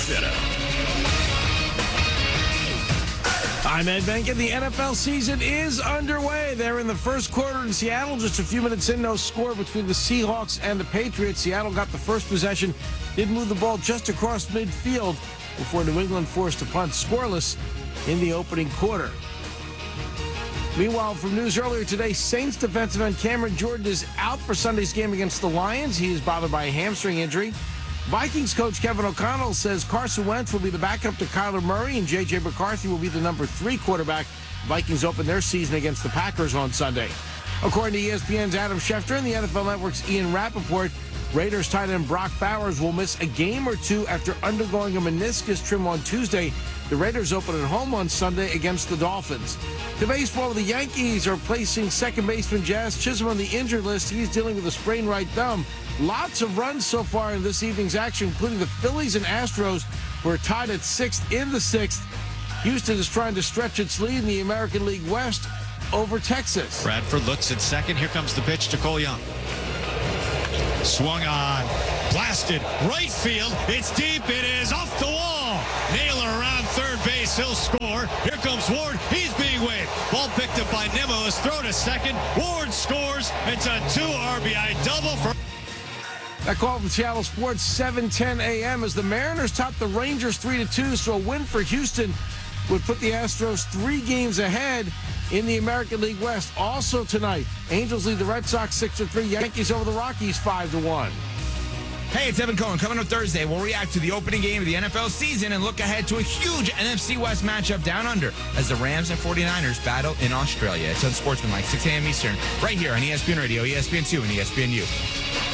Center. I'm Ed Benkin. The NFL season is underway. They're in the first quarter in Seattle. Just a few minutes in, no score between the Seahawks and the Patriots. Seattle got the first possession, did move the ball just across midfield before New England forced a punt, scoreless in the opening quarter. Meanwhile, from news earlier today, Saints defensive end Cameron Jordan is out for Sunday's game against the Lions. He is bothered by a hamstring injury. Vikings coach Kevin O'Connell says Carson Wentz will be the backup to Kyler Murray and J.J. McCarthy will be the number 3 quarterback. Vikings open their season against the Packers on Sunday. According to ESPN's Adam Schefter and the NFL Network's Ian Rappaport, Raiders tight end Brock Bowers will miss a game or two after undergoing a meniscus trim on Tuesday. The Raiders open at home on Sunday against the Dolphins. To baseball, the Yankees are placing second baseman Jazz Chisholm on the injured list. He's dealing with a sprained right thumb. Lots of runs so far in this evening's action, including the Phillies and Astros, who are tied at 6th in the 6th. Houston is trying to stretch its lead in the American League West over Texas. Bradford looks at second. Here comes the pitch to Cole Young. Swung on. Blasted. Right field. It's deep. It is off the wall. Naylor around third base. He'll score. Here comes Ward. He's being waved. Ball picked up by Nimmo. His throw to second. Ward scores. It's a 2 RBI double for... That call from Seattle Sports, 7:10 a.m. as the Mariners top the Rangers 3-2. So a win for Houston would put the Astros 3 games ahead in the American League West. Also tonight, Angels lead the Red Sox 6-3. Yankees over the Rockies 5-1. Hey, it's Evan Cohen. Coming up Thursday, we'll react to the opening game of the NFL season and look ahead to a huge NFC West matchup down under as the Rams and 49ers battle in Australia. It's Unsportsmanlike, 6 a.m. Eastern, right here on ESPN Radio, ESPN2, and ESPNU.